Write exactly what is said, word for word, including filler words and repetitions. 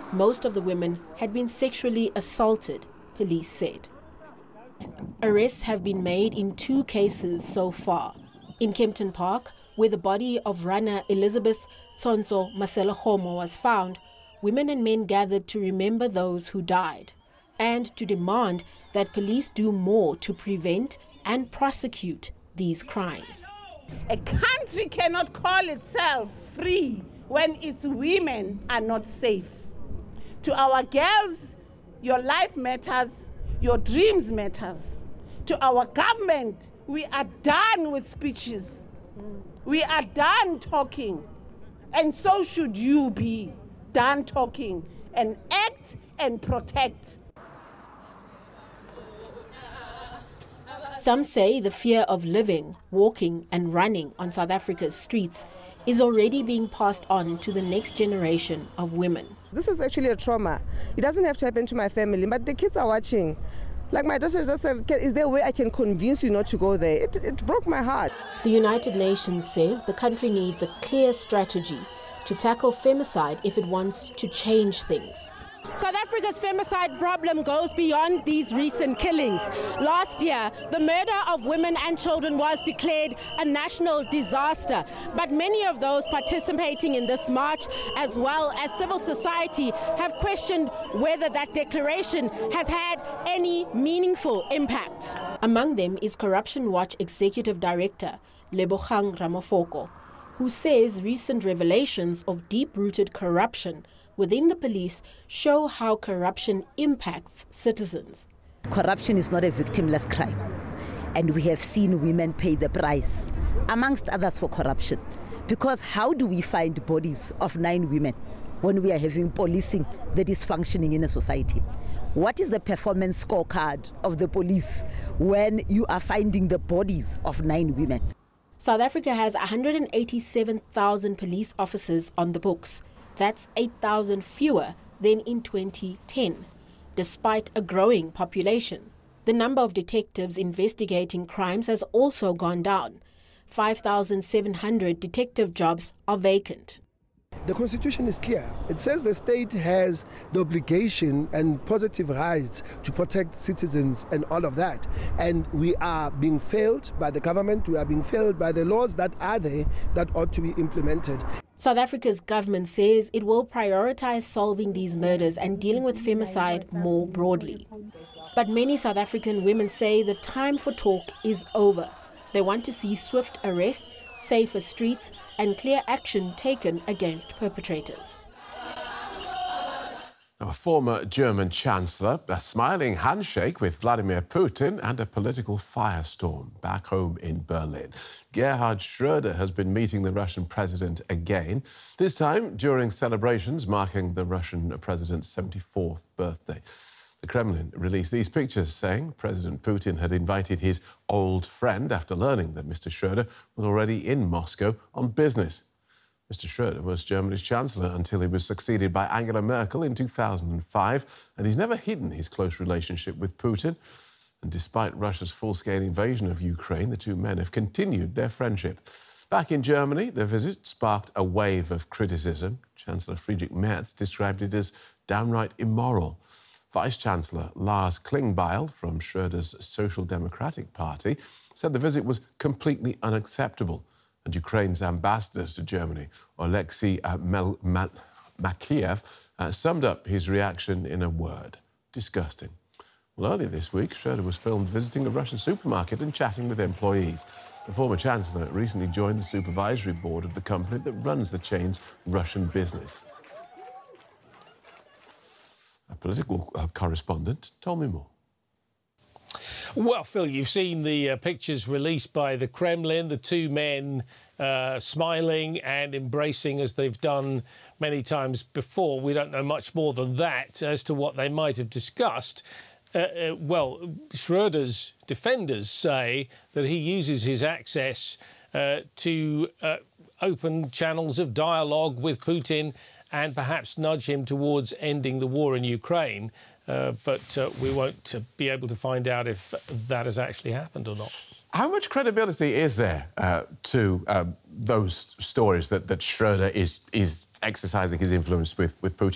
Most of the women had been sexually assaulted, police said. Arrests have been made in two cases so far. In Kempton Park, where the body of runner Elizabeth Tsonso Masela-Homo was found, women and men gathered to remember those who died and to demand that police do more to prevent and prosecute these crimes. A country cannot call itself free when its women are not safe. To our girls, your life matters, your dreams matters. To our government, we are done with speeches. We are done talking. And so should you be done talking and act and protect. Some say the fear of living, walking and running on South Africa's streets is already being passed on to the next generation of women. This is actually a trauma. It doesn't have to happen to my family, but the kids are watching. Like my daughter just said, is there a way I can convince you not to go there? It, it broke my heart. The United Nations says the country needs a clear strategy to tackle femicide if it wants to change things. South Africa's femicide problem goes beyond these recent killings. Last year, the murder of women and children was declared a national disaster. But many of those participating in this march, as well as civil society, have questioned whether that declaration has had any meaningful impact. Among them is Corruption Watch Executive Director Lebogang Ramafoko, who says recent revelations of deep-rooted corruption within the police show how corruption impacts citizens. Corruption is not a victimless crime, and we have seen women pay the price, amongst others, for corruption. Because how do we find bodies of nine women when we are having policing that is functioning in a society? What is the performance scorecard of the police when you are finding the bodies of nine women? South Africa has one hundred eighty-seven thousand police officers on the books. That's eight thousand fewer than in twenty ten, despite a growing population. The number of detectives investigating crimes has also gone down. five thousand seven hundred detective jobs are vacant. The Constitution is clear. It says the state has the obligation and positive rights to protect citizens and all of that. And we are being failed by the government. We are being failed by the laws that are there that ought to be implemented. South Africa's government says it will prioritize solving these murders and dealing with femicide more broadly. But many South African women say the time for talk is over. They want to see swift arrests, safer streets, and clear action taken against perpetrators. A former German Chancellor, a smiling handshake with Vladimir Putin, and a political firestorm back home in Berlin. Gerhard Schröder has been meeting the Russian president again, this time during celebrations marking the Russian president's seventy-fourth birthday. The Kremlin released these pictures saying President Putin had invited his old friend after learning that Mister Schröder was already in Moscow on business. Mister Schröder was Germany's chancellor until he was succeeded by Angela Merkel in two thousand five, and he's never hidden his close relationship with Putin. And despite Russia's full-scale invasion of Ukraine, the two men have continued their friendship. Back in Germany, their visit sparked a wave of criticism. Chancellor Friedrich Merz described it as downright immoral. Vice-Chancellor Lars Klingbeil from Schröder's Social Democratic Party said the visit was completely unacceptable. And Ukraine's ambassador to Germany, Oleksiy uh, Mel- Ma- Makiev, uh, summed up his reaction in a word: disgusting. Well, earlier this week, Schröder was filmed visiting a Russian supermarket and chatting with employees. The former chancellor recently joined the supervisory board of the company that runs the chain's Russian business. A political uh, correspondent told me more. Well, Phil, you've seen the uh, pictures released by the Kremlin, the two men uh, smiling and embracing as they've done many times before. We don't know much more than that as to what they might have discussed. Uh, uh, well, Schröder's defenders say that he uses his access uh, to uh, open channels of dialogue with Putin and perhaps nudge him towards ending the war in Ukraine. Uh, but uh, we won't uh, be able to find out if that has actually happened or not. How much credibility is there uh, to um, those stories that, that Schröder is, is exercising his influence with, with Putin?